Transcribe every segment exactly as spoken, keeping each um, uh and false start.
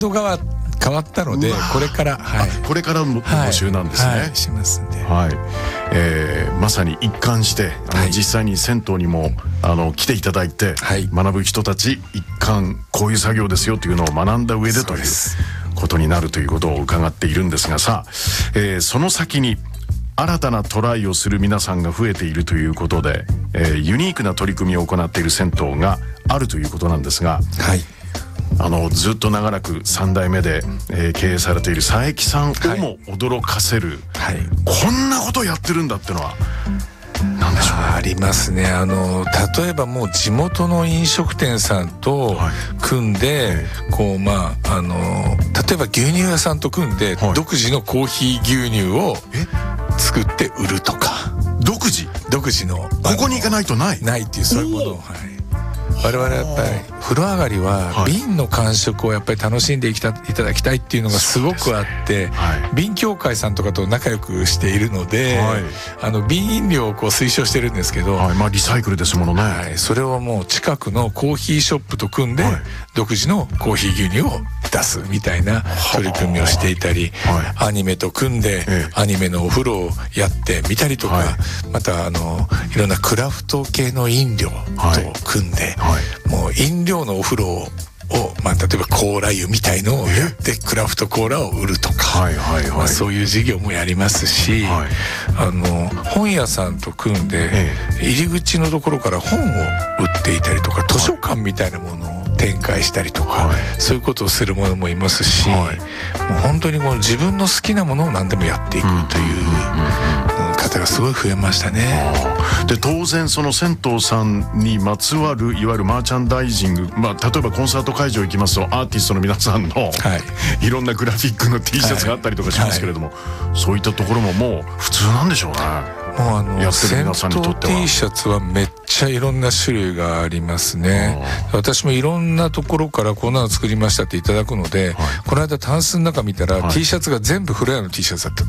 が変わったのでこれから、はい、 これからの募集なんですね、 はいはい、しますんで、 はいえー、まさに一貫してあの、はい、実際に銭湯にもあの来ていただいて、はい、学ぶ人たち一貫こういう作業ですよというのを学んだ上でということになるということを伺っているんですがさあ、えー、その先に新たなトライをする皆さんが増えているということで、えー、ユニークな取り組みを行っている銭湯があるということなんですが、はい、あのずっと長らくさん代目で、えー、経営されている佐伯さんをも驚かせる、はいはい、こんなことやってるんだってのは何でしょうね。 ありますね。あの例えばもう地元の飲食店さんと組んで、はい、こうまああの例えば牛乳屋さんと組んで、はい、独自のコーヒー牛乳を作って売るとか。 独自独自のここに行かないとないないっていうそういうものを、はい、我々はやっぱり風呂上がりは瓶の感触をやっぱり楽しんでいただきたいっていうのがすごくあって、はい、瓶協会さんとかと仲良くしているので、はい、あの瓶飲料をこう推奨してるんですけど、 はい、まあリサイクルですものね、 はい、それをもう近くのコーヒーショップと組んで、はい、独自のコーヒー牛乳を出すみたいな取り組みをしていたり、はい、アニメと組んで、ええ、アニメのお風呂をやってみたりとか、はい、またあのいろんなクラフト系の飲料と組んで、はいはい、もう飲料のお風呂をを、まあ、例えばコーラ湯みたいのをやってクラフトコーラを売るとか、はいはいはい、まあ、そういう事業もやりますし、はい、あの本屋さんと組んで、ええ、入り口のところから本を売っていたりとか図書館みたいなものを展開したりとか、はい、そういうことをする者もいますし、はい、もう本当にこの自分の好きなものを何でもやっていくという、うんうん、方がすごい増えましたね。 で当然その銭湯さんにまつわるいわゆるマーチャンダイジング、まあ、例えばコンサート会場行きますとアーティストの皆さんの、はい、いろんなグラフィックの T シャツがあったりとかしますけれども、はいはい、そういったところももう普通なんでしょうね。 もうあの銭湯 T シャツはめっちゃいろんな種類がありますね。私もいろんなところからこんなの作りましたっていただくので、はい、この間タンスの中見たら、はい、T シャツが全部フレアの T シャツだった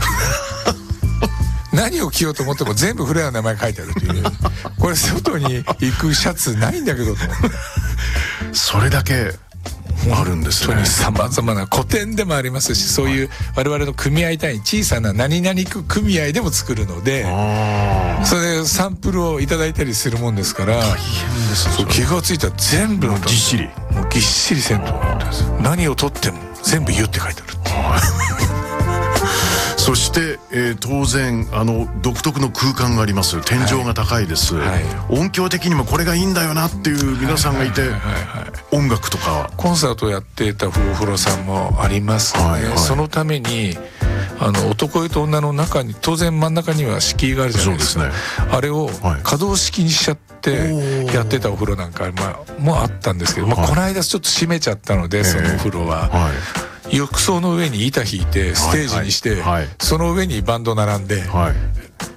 何を着ようと思っても全部フレアの名前書いてあるというこれ外に行くシャツないんだけどと思ってそれだけあるんですね。 本当に様々な古典でもありますし、そういう我々の組合単位小さな何々区組合でも作るので、それでサンプルをいただいたりするもんですから、大変ですね。気がついたら全部のぎっしりもうぎっしり銭湯になってます。何を取っても全部湯って書いてあるそして、えー、当然あの独特の空間があります。天井が高いです、はいはい、音響的にもこれがいいんだよなっていう皆さんがいて、音楽とかコンサートをやっていたお風呂さんもありますね、はいはい、そのためにあの男湯と女の中に当然真ん中には敷居があるじゃないですか。そうですね、あれを可動式にしちゃってやってたお風呂なんか、まあ、もあったんですけど、まあ、この間ちょっと閉めちゃったので、はい、そのお風呂は、はい、浴槽の上に板引いてステージにして、はいはい、その上にバンド並んで、はい、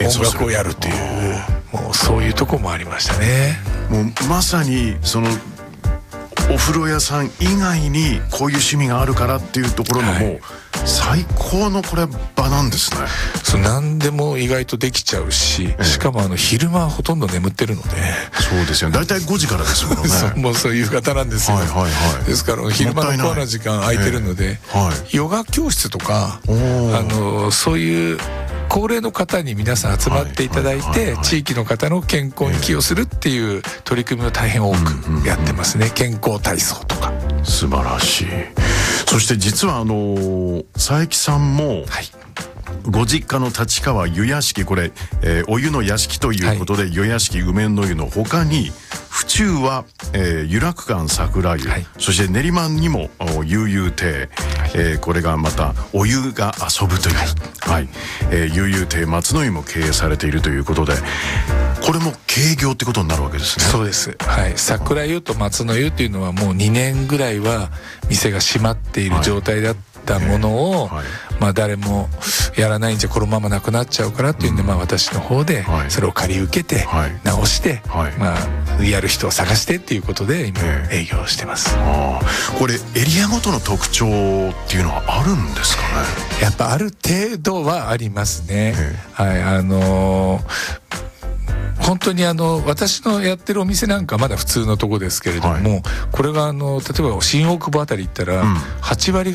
音楽をやるっていう、もうそういうとこもありましたね。 もうまさにそのお風呂屋さん以外にこういう趣味があるからっていうところのもう最高のこれ場なんですね。 そう何でも意外とできちゃうし、ええ、しかもあの昼間はほとんど眠ってるので。 そうですよね、だいたいごじからですもんねそうもうそういう方なんですよ、はいはいはい、ですから昼間のコアな時間空いてるので、ええはい、ヨガ教室とかあのそういう高齢の方に皆さん集まっていただいて、地域の方の健康に寄与するっていう取り組みを大変多くやってますね。健康体操とか。 素晴らしい。そして実はあの佐伯さんも、はい、ご実家の立川湯屋敷、これ、えー、お湯の屋敷ということで、はい、湯屋敷梅の湯の他に府中は、えー、湯楽館桜湯、はい、そして練馬にも悠々亭、はい、えー、これがまたお湯が遊ぶという、はいはい、えー、悠々亭松の湯も経営されているということで、これも経業ってことになるわけですね。 そうです、はい、桜湯と松の湯っていうのはもうにねんぐらいは店が閉まっている状態だったものを、はいはい、まあ、誰もやらないんじゃこのままなくなっちゃうからっていうんで、うん、まあ、私の方でそれを借り受けて、はい、直して、はい、まあ、やる人を探してっていうことで今営業してます、 あこれエリアごとの特徴っていうのはあるんですかね。 やっぱある程度はありますね、はい、あのー本当にあの私のやってるお店なんかまだ普通のとこですけれども、はい、これがあの例えば新大久保あたり行ったらはち割